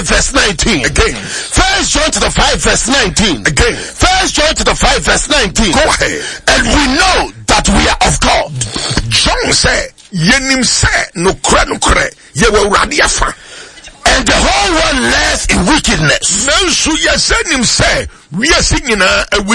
5 verse 19. Again. 1 John chapter 5 verse 19. Again. 1 John chapter 5 verse 19. Go ahead. And we know that we are of God. John said, yenim say no kre ye we urade afa. And the whole world lies in wickedness. Nanso ye say nim say we are singing